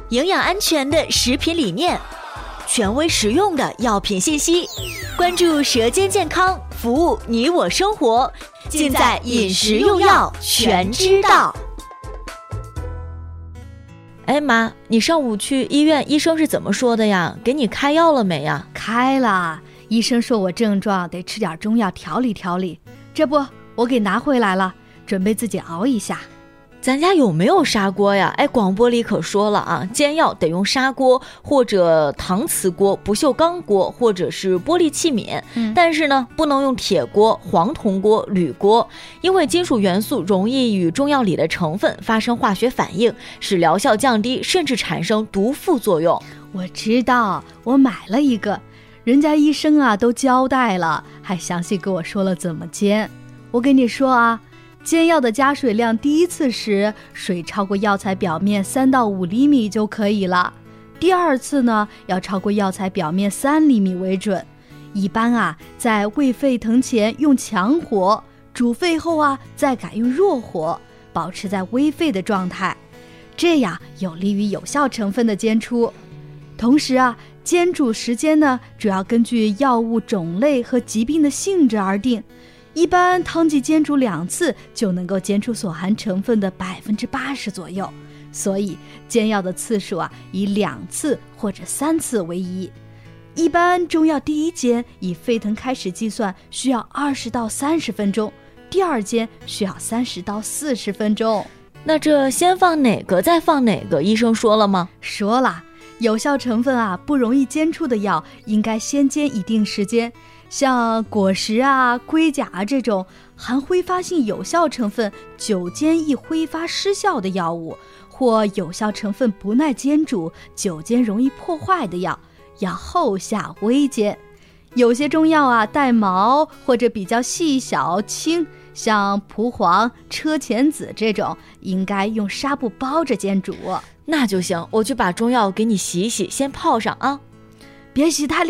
营养安全的食品理念，权威实用的药品信息，关注舌尖健康，服务你我生活，尽在饮食用药全知道。哎妈，你上午去医院，医生是怎么说的呀？给你开药了没呀？ 开了，医生说我症状得吃点中药调理调理，这不我给拿回来了，准备自己熬一下。 咱家有没有砂锅呀？哎，广播里可说了啊，煎药得用砂锅或者搪瓷锅、不锈钢锅或者是玻璃器皿，但是呢，不能用铁锅、黄铜锅、铝锅，因为金属元素容易与中药里的成分发生化学反应，使疗效降低，甚至产生毒副作用。 我知道，我买了一个，人家医生啊都交代了，还详细跟我说了怎么煎。我跟你说啊，煎药的加水量，第一次时水超过药材表面3到5厘米就可以了，第二次呢要超过药材表面3厘米为准。一般啊，在未沸腾前用强火，煮沸后啊再改用弱火，保持在微沸的状态，这样有利于有效成分的煎出。同时啊，煎煮时间呢主要根据药物种类和疾病的性质而定。一般汤剂煎煮2次就能够煎出所含成分的80%左右，所以煎药的次数啊，以2次或者3次为宜。一般中药第一煎以沸腾开始计算，需要20到30分钟，第二煎需要30到40分钟。 那这先放哪个再放哪个，医生说了吗？ 说了，有效成分啊不容易煎出的药，应该先煎一定时间。像果实啊、龟甲啊这种含挥发性有效成分久煎易挥发失效的药物，或有效成分不耐煎煮、久煎容易破坏的药，要后下微煎。有些中药啊带毛或者比较细小轻，像蒲黄、车前子这种，应该用纱布包着煎煮。 那就行，我去把中药给你洗一洗，先泡上啊。 别洗太